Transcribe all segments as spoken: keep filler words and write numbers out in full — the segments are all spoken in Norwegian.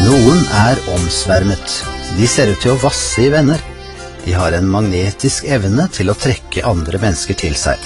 Noen er omsvermet. De ser ut til å vasse i venner. De har en magnetisk evne til å trekke andre mennesker til seg.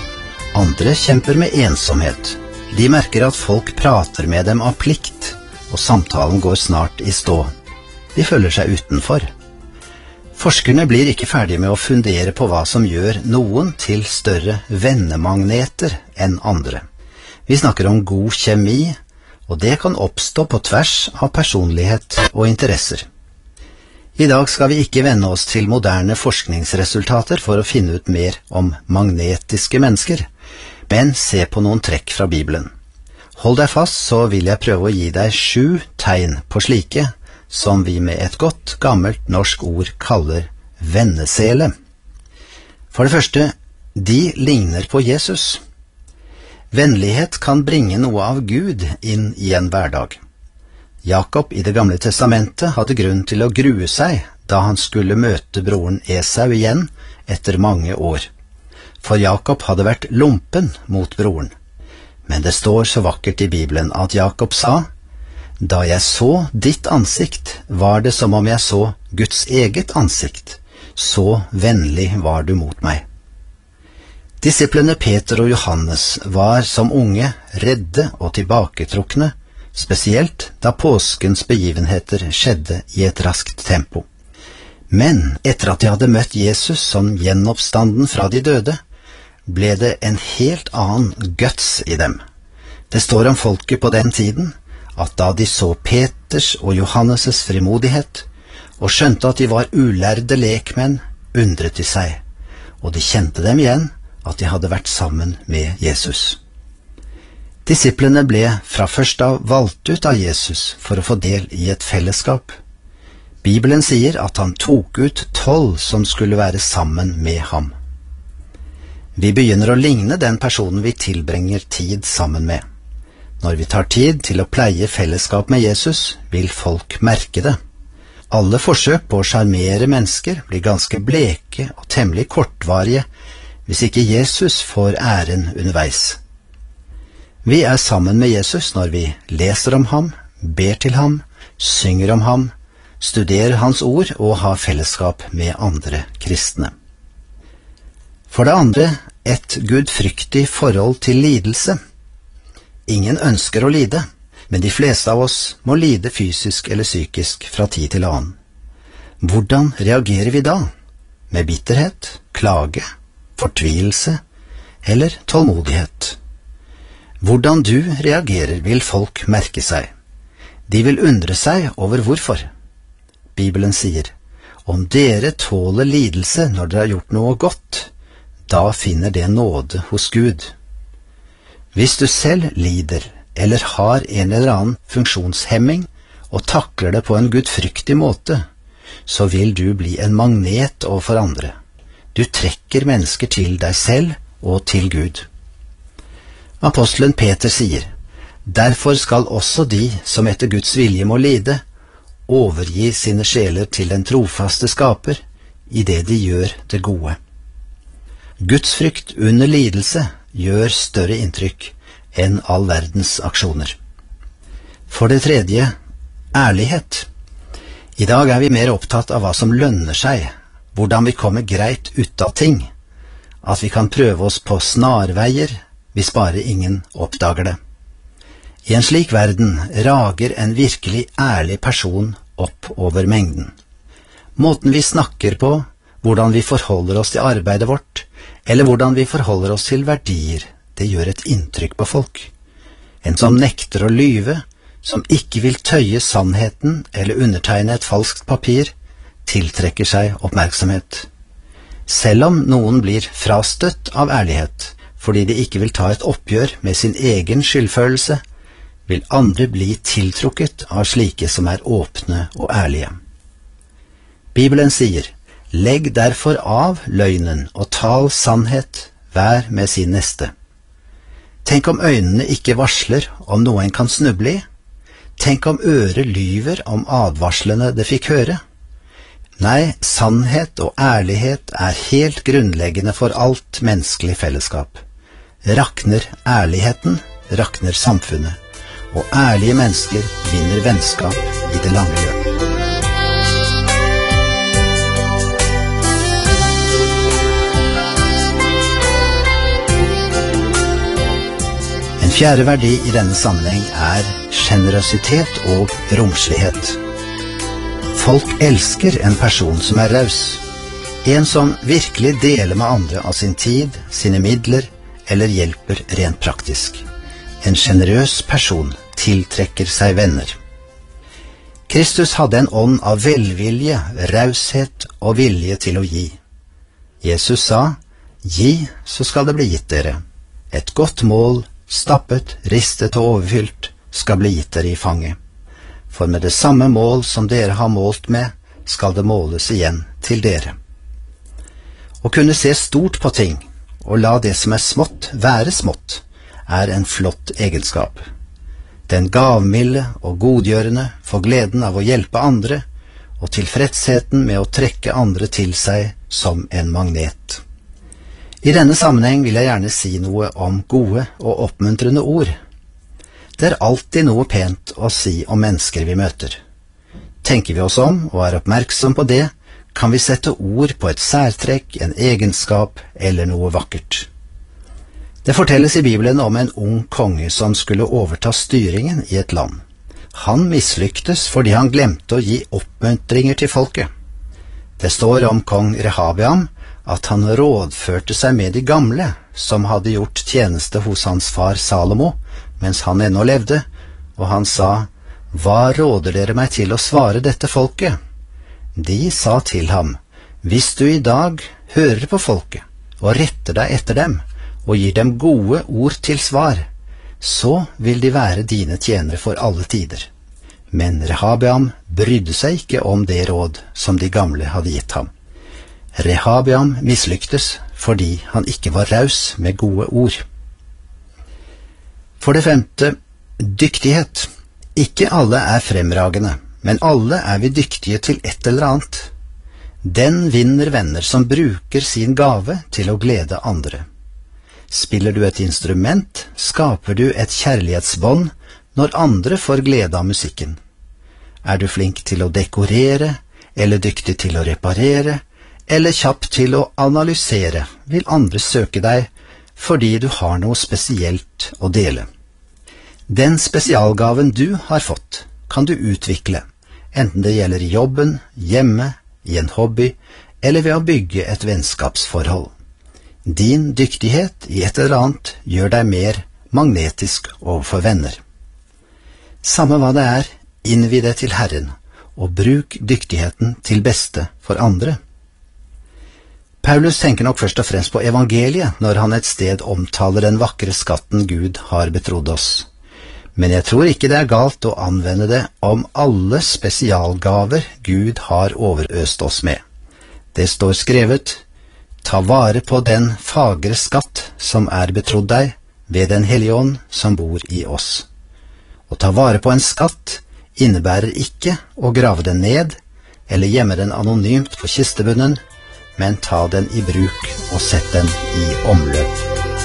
Andre kjemper med ensomhet. De merker at folk prater med dem av plikt, og samtalen går snart i stå. De føler seg utenfor. Forskerne blir ikke ferdige med å fundere på hva som gjør noen til større vennemagneter enn andre. Vi snakker om god kjemi, og det kan oppstå på tvers av personlighet og interesser. I dag skal vi ikke vende oss til moderne forskningsresultater for å finne ut mer om magnetiske mennesker, men se på noen trekk fra Bibelen. Hold deg fast, så vil jeg prøve å gi deg sju tegn på slike, som vi med et godt, gammelt norsk ord kaller vennesele. For det første, de ligner på Jesus. Vennlighet kan bringe noe av Gud inn i en hverdag. Jakob i det gamle testamentet hadde grunn til å grue seg da han skulle møte broren Esau igjen etter mange år. For Jakob hadde vært lumpen mot broren. Men det står så vakkert i Bibelen at Jakob sa: «Da jeg så ditt ansikt, var det som om jeg så Guds eget ansikt. Så vennlig var du mot meg.» Disiplene Peter og Johannes var som unge redde og tilbaketrukne, spesielt da påskens begivenheter skjedde i et raskt tempo. Men etter at de hadde møtt Jesus som gjenoppstanden fra de døde, ble det en helt annen guts i dem. Det står om folket på den tiden at da de så Peters og Johannes' frimodighet, og skjønte at de var ulærde lekmenn, undret de seg, og de kjente dem igjen at de hadde vært sammen med Jesus. Disiplene ble fra først av valgt ut av Jesus for å få del i et fellesskap. Bibelen sier at han tok ut tolv som skulle være sammen med ham. Vi begynner å ligne den personen vi tilbringer tid sammen med. Når vi tar tid til å pleie fellesskap med Jesus, vil folk merke det. Alle forsøk på å sjarmere mennesker blir ganske bleke og temmelig kortvarige hvis ikke Jesus får æren underveis. Vi er sammen med Jesus når vi leser om ham, ber til ham, synger om ham, studerer hans ord og har fellesskap med andre kristne. For det andre, et gudfryktig forhold til lidelse. Ingen ønsker å lide, men de fleste av oss må lide fysisk eller psykisk fra tid til annen. Hvordan reagerer vi da? Med bitterhet, klage, fortvilelse eller tålmodighet? Hvordan du reagerer vil folk merke seg. De vil undre seg over hvorfor. Bibelen sier: «Om dere tåler lidelse når dere har gjort noe godt, da finner det nåde hos Gud.» Hvis du selv lider eller har en eller annen funksjonshemming og takler det på en gudfryktig måte, så vil du bli en magnet overfor andre. Du trekker mennesker til deg selv og til Gud. Apostelen Peter sier: «Derfor skal også de som etter Guds vilje må lide, overgi sine sjeler til den trofaste skaper, i det de gjør det gode.» Gudsfrykt under lidelse gjør større inntrykk enn all verdens aksjoner. For det tredje, ærlighet. I dag er vi mer opptatt av hva som lønner seg, hvordan vi kommer greit ut av ting, at vi kan prøve oss på snarveier hvis bare ingen oppdager det. I en slik verden rager en virkelig ærlig person opp over mengden. Måten vi snakker på, hvordan vi forholder oss til arbeidet vårt, eller hvordan vi forholder oss til verdier, det gjør et inntrykk på folk. En som nekter å lyve, som ikke vil tøye sannheten eller undertegne et falskt papir, tiltrekker seg oppmerksomhet. Selv om noen blir frastøtt av ærlighet, fordi de ikke vil ta et oppgjør med sin egen skyldfølelse, vil andre bli tiltrukket av slike som er åpne og ærlige. Bibelen sier: «Legg derfor av løgnen og tal sannhet, hver med sin neste.» Tenk om øynene ikke varsler om noe en kan snuble i? Tenk om øret lyver om advarslene det fikk høre? Nei, sannhet og ærlighet er helt grunnleggende for alt menneskelig fellesskap. Rakner ærligheten, rakner samfunnet, og ærlige mennesker vinner vennskap i det lange løp. En fjerde verdi i denne sammenheng er generøsitet og romslighet. Folk elsker en person som er raus, en som virkelig deler med andre av sin tid, sine midler, eller hjelper rent praktisk. En generøs person tiltrekker seg venner. Kristus hadde en ånd av velvilje, raushet og vilje til å gi. Jesus sa, «Gi, så skal det bli gitt dere. Et godt mål, stappet, ristet og overfylt, skal bli gitt dere i fanget. For med det samme mål som dere har målt med, skal det måles igjen til dere.» Å kunne se stort på ting, og la det som er smått være smått, er en flott egenskap. Den gavmilde og godgjørende får gleden av å hjelpe andre, og tilfredsheten med å trekke andre til seg som en magnet. I denne sammenheng vil jeg gjerne si noe om gode og oppmuntrende ord. Det er alltid noe pent å si om mennesker vi møter. Tenker vi oss om og er oppmerksom på det, kan vi sette ord på et særtrekk, en egenskap eller noe vakkert. Det fortelles i Bibelen om en ung konge som skulle overta styringen i et land. Han mislyktes fordi han glemte å gi oppmuntringer til folket. Det står om kong Rehabiam at han rådførte seg med de gamle som hadde gjort tjeneste hos hans far Salomo mens han ennå levde, og han sa, «Hva råder dere meg til å svare dette folket?» De sa til ham, «Hvis du i dag hører på folket og retter deg etter dem, og gir dem gode ord til svar, så vil de være dine tjenere for alle tider.» Men Rehabiam brydde seg ikke om det råd som de gamle hadde gitt ham. Rehabiam mislyktes fordi han ikke var raus med gode ord. For det femte, dyktighet. Ikke alle er fremragende, men alle er vi dyktige til et eller annet. Den vinner venner som bruker sin gave til å glede andre. Spiller du et instrument, skaper du et kjærlighetsbånd når andre får glede av musikken. Er du flink til å dekorere, eller dyktig til å reparere, eller kjapp til å analysere, vil andre søke deg fordi du har noe spesielt å dele. Den spesialgaven du har fått, kan du utvikle, enten det gjelder i jobben, hjemme, i en hobby, eller ved å bygge et vennskapsforhold. Din dyktighet i et eller annet gjør deg mer magnetisk overfor venner. Samme hva det er, innvi det til Herren, og bruk dyktigheten til beste for andre. Paulus tenker nok først og fremst på evangeliet når han et sted omtaler den vakre skatten Gud har betrodd oss. Men jeg tror ikke det er galt å anvende det om alle spesialgaver Gud har overøst oss med. Det står skrevet, «Ta vare på den fagre skatt som er betrodd deg ved den hellige ånd som bor i oss.» Å ta vare på en skatt innebærer ikke å grave den ned eller gjemme den anonymt på kistebunnen, men ta den i bruk og sett den i omløp.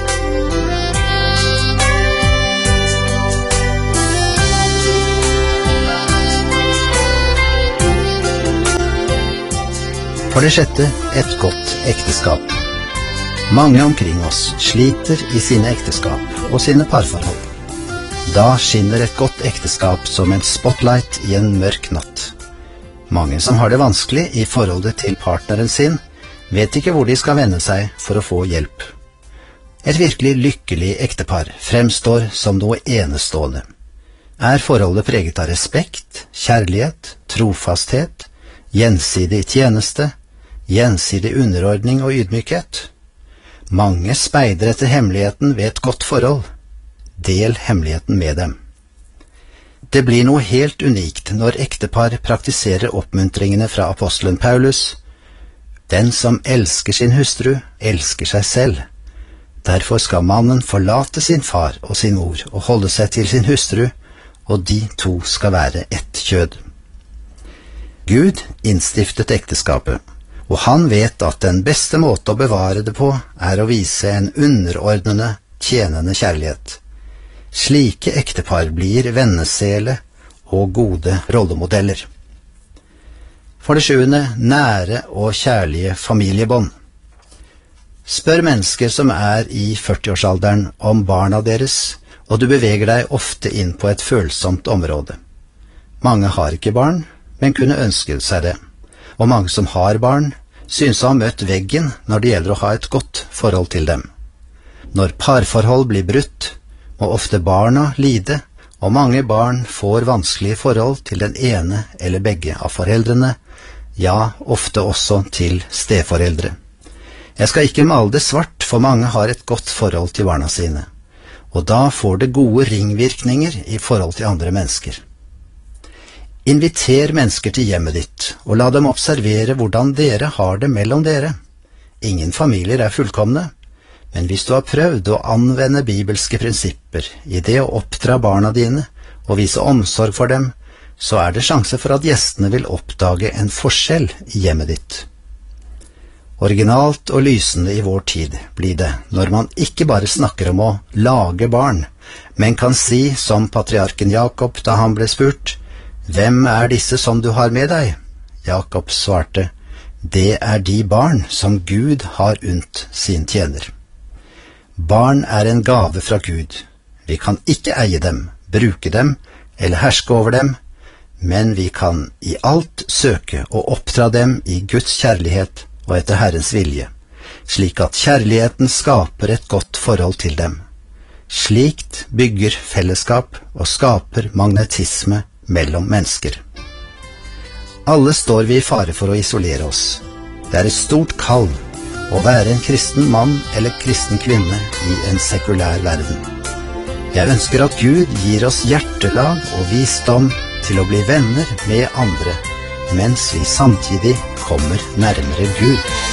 For det sjette, et godt ekteskap. Mange omkring oss sliter i sine ekteskap og sine parforhold. Da skinner et godt ekteskap som en spotlight i en mørk natt. Mange som har det vanskelig i forholdet til partneren sin, vet ikke hvor de skal vende seg for å få hjelp. Et virkelig lykkelig ektepar fremstår som noe enestående. Er forholdet preget av respekt, kjærlighet, trofasthet, gjensidig tjeneste, gjensidig underordning og ydmykhet? Mange speider etter hemmeligheten ved et godt forhold. Del hemmeligheten med dem. Det blir noe helt unikt når ektepar praktiserer oppmuntringene fra apostelen Paulus. Den som elsker sin hustru, elsker seg selv. Derfor skal mannen forlate sin far og sin mor og holde seg til sin hustru, og de to skal være ett kjød. Gud innstiftet ekteskapet, og han vet at den beste måte å bevare det på er å vise en underordnende, tjenende kjærlighet. Slike ektepar blir vennesele og gode rollemodeller. For det sjuende, nære og kjærlige familiebånd. Spør mennesker som er i førtiårsalderen om barna deres, og du beveger deg ofte inn på et følsomt område. Mange har ikke barn, men kunne ønske seg det, og mange som har barn, synes å ha møtt veggen når det gjelder å ha et godt forhold til dem. Når parforhold blir brutt, må ofte barna lide, og mange barn får vanskelige forhold til den ene eller begge av foreldrene, ja, ofte også til steforeldre. Jeg skal ikke male det svart, for mange har et godt forhold til barna sine, og da får det gode ringvirkninger i forhold til andre mennesker. Inviter mennesker til hjemmet ditt, og la dem observere hvordan dere har det mellom dere. Ingen familier er fullkomne, men hvis du har prøvd å anvende bibelske prinsipper i det å oppdra barna dine og vise omsorg for dem, så er det sjanse for at gjestene vil oppdage en forskjell i hjemmet ditt. Originalt og lysende i vår tid blir det når man ikke bare snakker om å lage barn, men kan si som patriarken Jakob da han ble spurt: «Hvem er disse som du har med deg?» Jakob svarte: «Det er de barn som Gud har unt sin tjener.» Barn er en gave fra Gud. Vi kan ikke eie dem, bruke dem eller herske over dem, men vi kan i alt søke å oppdra dem i Guds kjærlighet og etter Herrens vilje, slik at kjærligheten skaper et godt forhold til dem. Slikt bygger fellesskap og skaper magnetisme mellom mennesker. Alle står vi i fare for å isolere oss. Det er et stort kall å være en kristen mann eller kristen kvinne i en sekulær verden. Jeg ønsker at Gud gir oss hjertelag og visdom til å bli venner med andre, mens vi samtidig kommer nærmere Gud.